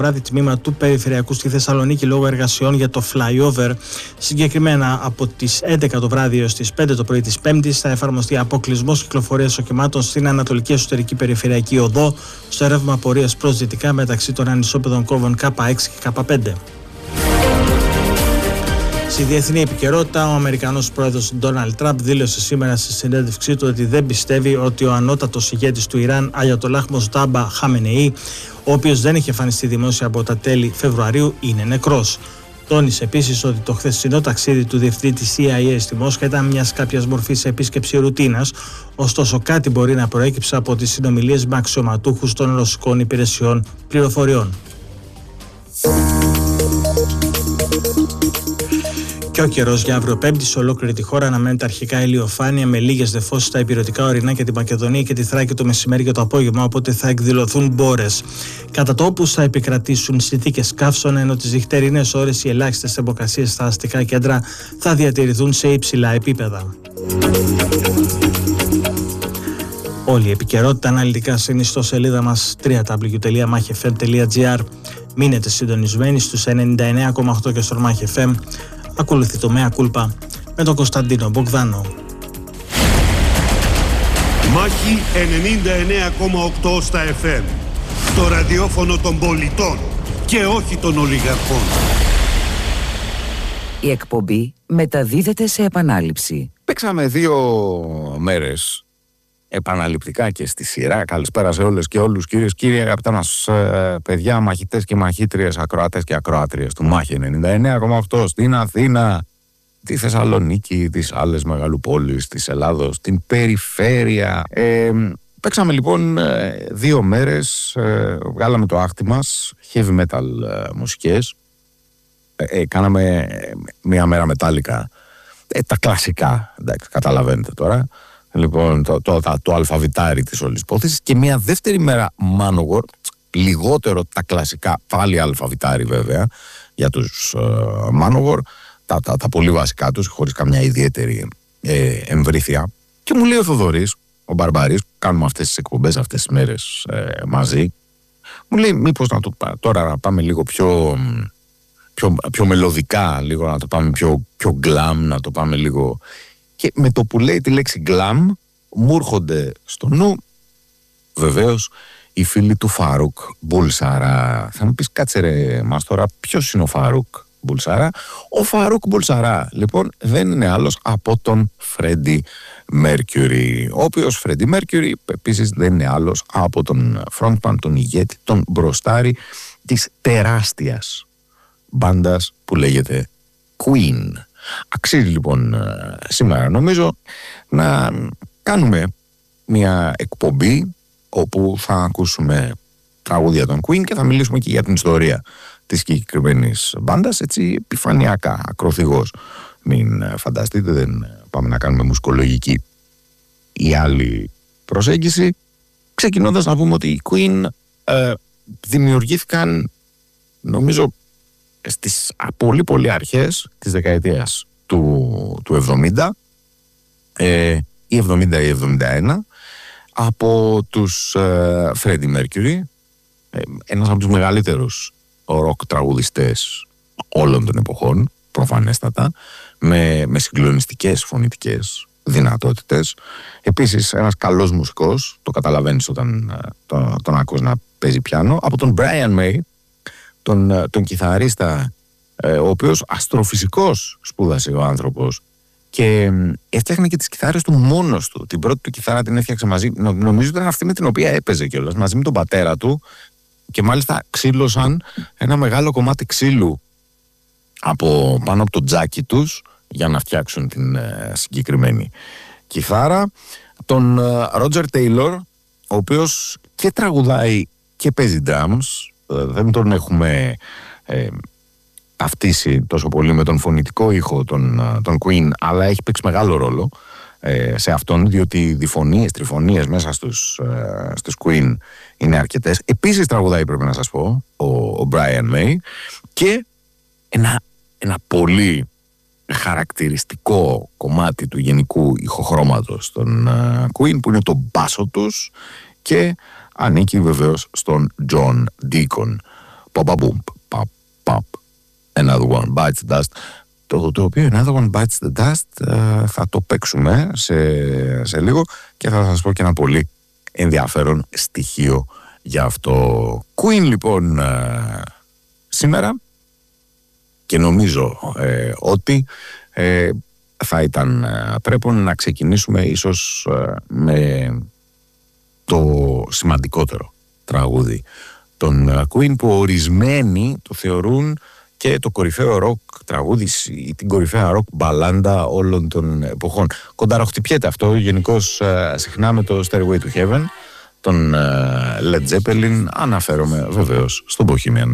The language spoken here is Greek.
βράδυ τμήμα του περιφερειακού στη Θεσσαλονίκη λόγω εργασιών για το flyover. Συγκεκριμένα από τις 11 το βράδυ έως τις 5 το πρωί της Πέμπτης θα εφαρμοστεί αποκλεισμός κυκλοφορίας οχημάτων στην Ανατολική Εσωτερική Περιφερειακή Οδό στο ρεύμα πορείας προς δυτικά μεταξύ των ανισόπεδων κόμβων K6 και K5. Στη διεθνή επικαιρότητα, ο Αμερικανός πρόεδρος Ντόναλντ Τραμπ δήλωσε σήμερα στη συνέντευξή του ότι δεν πιστεύει ότι ο ανώτατος ηγέτης του Ιράν, Αγιατολάχ Μοζτάμπα Χαμενεή, ο οποίος δεν είχε εμφανιστεί δημόσια από τα τέλη Φεβρουαρίου, είναι νεκρός. Τόνισε επίσης ότι το χθεσινό ταξίδι του διευθυντή της CIA στη Μόσχα ήταν μιας κάποιας μορφής επίσκεψη ρουτίνας, ωστόσο κάτι μπορεί να προέκυψε από τις συνομιλίες με αξιωματούχους των ρωσικών υπηρεσιών πληροφοριών. Και ο καιρός για αύριο Πέμπτη σε ολόκληρη τη χώρα αναμένεται αρχικά ηλιοφάνεια με λίγες νεφώσεις στα υπηρετικά ορεινά και τη Μακεδονία και τη Θράκη το μεσημέρι και το απόγευμα, οπότε θα εκδηλωθούν μπόρες. Κατά τόπους θα επικρατήσουν συνθήκες καύσωνα, ενώ τις νυχτερινές ώρες οι ελάχιστες θερμοκρασίες στα αστικά κέντρα θα διατηρηθούν σε υψηλά επίπεδα. Όλη η επικαιρότητα αναλυτικά στην ιστοσελίδα μας www.machfm.gr. Μείνετε συντονισμένοι στους 99,8 και στον Mach FM. Ακολουθεί το Mea Culpa με τον Κωνσταντίνο Μπογδάνο. Μάχη 99,8 στα FM. Το ραδιόφωνο των πολιτών και όχι των ολιγαρχών. Η εκπομπή μεταδίδεται σε επανάληψη. Παίξαμε 2 μέρες επαναληπτικά και στη σειρά. Καλησπέρα σε όλες και όλους, κυρίες και κύριοι, αγαπητά μας παιδιά, μαχητές και μαχήτριες, ακροατές και ακροάτριες του Μάχη 99,8 στην Αθήνα, τη Θεσσαλονίκη, τις άλλες μεγαλοπόλεις της Ελλάδος, την περιφέρεια. Παίξαμε λοιπόν 2 μέρες, βγάλαμε το άχτη μας, heavy metal μουσικές, κάναμε μία μέρα μετάλλικα, τα κλασικά, εντάξει, καταλαβαίνετε τώρα. Λοιπόν, το αλφαβητάρι της όλης υπόθεσης, και μια δεύτερη μέρα Manowar, λιγότερο τα κλασικά, πάλι αλφαβητάρι βέβαια για τους Manowar, τα πολύ βασικά τους, χωρίς καμιά ιδιαίτερη εμβρήθεια. Και μου λέει ο Θοδωρής, ο Μπαρμπαρής, κάνουμε αυτές τις εκπομπές αυτές τις μέρες μαζί, μου λέει μήπως τώρα να πάμε λίγο πιο μελωδικά, λίγο να το πάμε πιο glam, να το πάμε λίγο. Και με το που λέει τη λέξη glam, μου έρχονται στο νου βεβαίως οι φίλοι του Φαρούκ Μπουλσαρά. Θα μου πεις, κάτσε ρε μας τώρα, ποιος είναι ο Φαρούκ Μπουλσαρά? Ο Φαρούκ Μπουλσαρά λοιπόν δεν είναι άλλος από τον Φρέντι Μέρκιουρι, ο οποίος Φρέντι Μέρκιουρι επίσης δεν είναι άλλος από τον frontman, τον ηγέτη, τον μπροστάρι της τεράστιας μπάντας που λέγεται Queen. Αξίζει λοιπόν σήμερα νομίζω να κάνουμε μια εκπομπή όπου θα ακούσουμε τραγούδια των Queen και θα μιλήσουμε και για την ιστορία της συγκεκριμένης μπάντας, έτσι επιφανειακά, ακροθυγός. Μην φανταστείτε, δεν πάμε να κάνουμε μουσικολογική ή άλλη προσέγγιση. Ξεκινώντας να πούμε ότι οι Queen δημιουργήθηκαν νομίζω στις πολύ πολύ αρχές της δεκαετίας του 70 ή 70 ή 71 από τους Freddie Mercury, ένας από τους μεγαλύτερους ροκ τραγουδιστές όλων των εποχών, προφανέστατα, με συγκλονιστικές φωνητικές δυνατότητες. Επίσης ένας καλός μουσικός, το καταλαβαίνεις όταν τον ακούς να παίζει πιάνο. Από τον Brian May, τον κιθαρίστα, ο οποίος αστροφυσικός σπούδασε ο άνθρωπος και έφτιαχνε και τις κιθάρες του μόνος του. Την πρώτη του κιθάρα την έφτιαξε μαζί, νομίζω ήταν αυτή με την οποία έπαιζε κιόλας, μαζί με τον πατέρα του, και μάλιστα ξύλωσαν ένα μεγάλο κομμάτι ξύλου πάνω από το τζάκι τους για να φτιάξουν την συγκεκριμένη κιθάρα. Τον Roger Taylor, ο οποίος και τραγουδάει και παίζει drums. Δεν τον έχουμε ταυτίσει τόσο πολύ με τον φωνητικό ήχο των Queen, αλλά έχει παίξει μεγάλο ρόλο σε αυτόν, διότι οι διφωνίες, τριφωνίες μέσα στους Queen είναι αρκετές. Επίσης τραγουδάει, πρέπει να σας πω, ο Brian May, και ένα πολύ χαρακτηριστικό κομμάτι του γενικού ηχοχρώματος των Queen, που είναι το μπάσο τους, και ανήκει βεβαίως στον John Deacon, Παπαμπούμ, παπ, Another One Bites the Dust. Το οποίο Another One Bites the Dust θα το παίξουμε σε λίγο και θα σας πω και ένα πολύ ενδιαφέρον στοιχείο για αυτό. Queen λοιπόν σήμερα, και νομίζω ότι θα ήταν πρέπει να ξεκινήσουμε ίσως με το σημαντικότερο τραγούδι των Queen, που ορισμένοι το θεωρούν και το κορυφαίο ροκ τραγούδι ή την κορυφαία ροκ μπαλάντα όλων των εποχών. Κονταροχτυπιέται αυτό γενικώς συχνά με το Stairway to Heaven, τον Led Zeppelin. Αναφέρομαι βεβαίως στον Bohemian